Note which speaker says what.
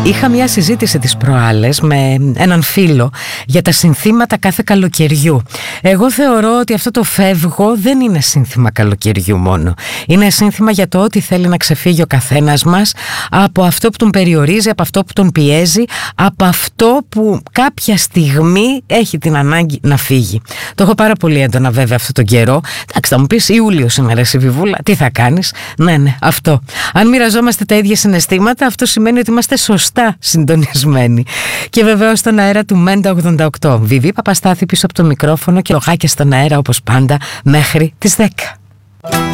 Speaker 1: Είχα μια συζήτηση τις προάλλες με έναν φίλο για τα συνθήματα κάθε καλοκαιριού. Εγώ θεωρώ ότι αυτό το φεύγω δεν είναι σύνθημα καλοκαιριού μόνο. Είναι σύνθημα για το ότι θέλει να ξεφύγει ο καθένας μας από αυτό που τον περιορίζει, από αυτό που τον πιέζει, από αυτό που κάποια στιγμή έχει την ανάγκη να φύγει. Το έχω πάρα πολύ έντονα βέβαια αυτόν τον καιρό. Εντάξει, θα μου πεις Ιούλιος είναι ρε Βιβούλα, τι θα κάνεις? Ναι, αυτό. Αν μοιραζόμαστε τα ίδια συναισθήματα, αυτό σημαίνει ότι είμαστε σωστά συντονισμένοι. Και βεβαίως στον αέρα του Μέντα 88. Βιβί Παπαστάθη πίσω από το μικρόφωνο και λογάκια στον αέρα όπως πάντα μέχρι τις 10.